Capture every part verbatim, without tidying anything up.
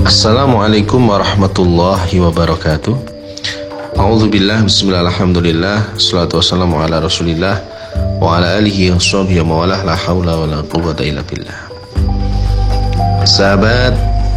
Assalamualaikum warahmatullahi wabarakatuh. A'udzubillah, bismillah, alhamdulillah, salatu wassalamu ala rasulillah wa ala alihi wa sahbihi wa mawalah, la hawla wa la quwwata illa billah. Sahabat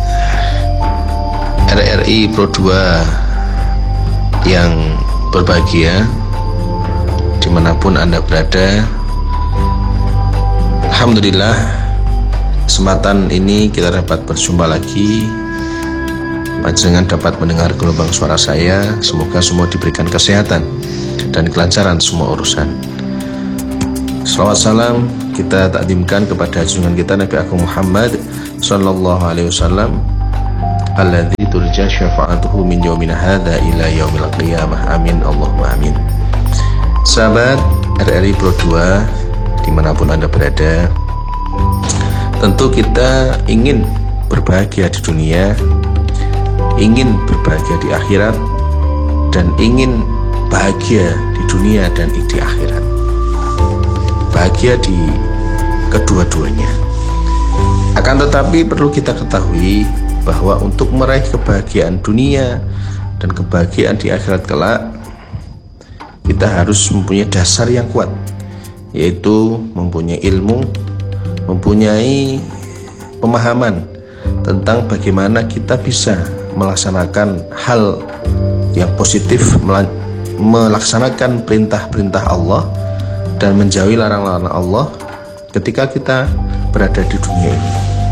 R R I Pro dua yang berbahagia dimanapun Anda berada, alhamdulillah kesempatan ini kita dapat berjumpa lagi. Panjenengan dapat mendengar gelombang suara saya. Semoga semua diberikan kesehatan dan kelancaran semua urusan. Salawat salam kita takdimkan kepada junjungan kita Nabi Agung Muhammad sallallahu alaihi wasallam, alladzi turja syafa'atuhu min yaumina hadza ila yaumil qiyamah. Amin Allahumma amin. Sahabat R R I Pro dua dimanapun Anda berada, tentu kita ingin berbahagia di dunia, ingin berbahagia di akhirat, dan ingin bahagia di dunia dan di akhirat. Bahagia di kedua-duanya. Akan tetapi perlu kita ketahui bahwa untuk meraih kebahagiaan dunia dan kebahagiaan di akhirat kelak, kita harus mempunyai dasar yang kuat, yaitu mempunyai ilmu, mempunyai pemahaman tentang bagaimana kita bisa melaksanakan hal yang positif, melaksanakan perintah-perintah Allah dan menjauhi larang-larang Allah ketika kita berada di dunia ini.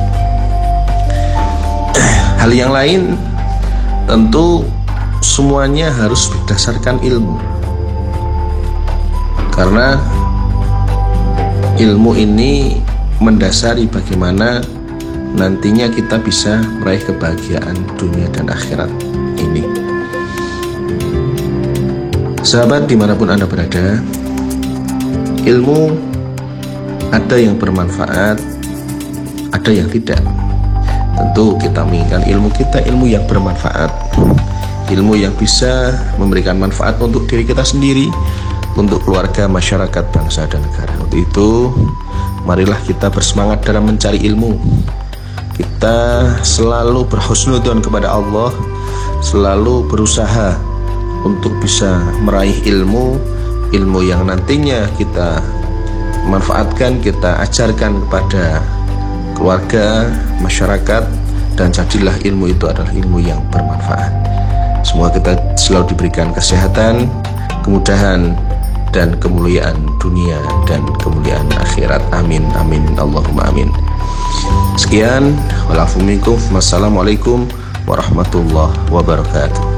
Hal yang lain tentu semuanya harus berdasarkan ilmu, karena ilmu ini mendasari bagaimana nantinya kita bisa meraih kebahagiaan dunia dan akhirat ini. Sahabat dimanapun Anda berada, ilmu ada yang bermanfaat, ada yang tidak. Tentu kita menginginkan ilmu kita ilmu yang bermanfaat, ilmu yang bisa memberikan manfaat untuk diri kita sendiri, untuk keluarga, masyarakat, bangsa, dan negara. Untuk itu, marilah kita bersemangat dalam mencari ilmu. Kita selalu berhusnudzon kepada Allah, selalu berusaha untuk bisa meraih ilmu, ilmu yang nantinya kita manfaatkan, kita ajarkan kepada keluarga, masyarakat, dan jadilah ilmu itu adalah ilmu yang bermanfaat. Semoga kita selalu diberikan kesehatan, kemudahan, dan kemuliaan dunia dan kemuliaan akhirat. Amin, amin, Allahumma amin. Sekian, walafuminkum, wassalamualaikum warahmatullahi wabarakatuh.